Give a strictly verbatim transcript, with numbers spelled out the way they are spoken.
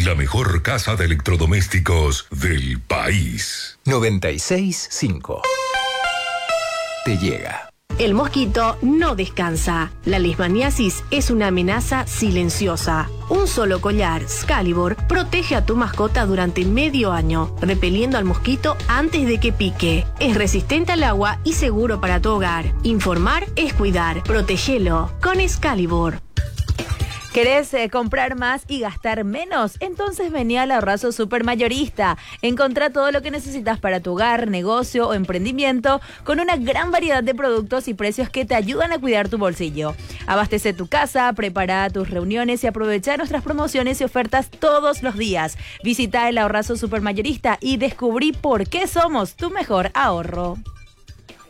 la mejor casa de electrodomésticos del país. noventa y seis punto cinco. Te llega. El mosquito no descansa. La leishmaniasis es una amenaza silenciosa. Un solo collar Excalibur protege a tu mascota durante medio año, repeliendo al mosquito antes de que pique. Es resistente al agua y seguro para tu hogar. Informar es cuidar. Protégelo con Excalibur. ¿Querés eh, comprar más y gastar menos? Entonces vení al Ahorrazo Supermayorista. Encontrá todo lo que necesitas para tu hogar, negocio o emprendimiento con una gran variedad de productos y precios que te ayudan a cuidar tu bolsillo. Abastece tu casa, prepara tus reuniones y aprovecha nuestras promociones y ofertas todos los días. Visita el Ahorrazo Supermayorista y descubrí por qué somos tu mejor ahorro.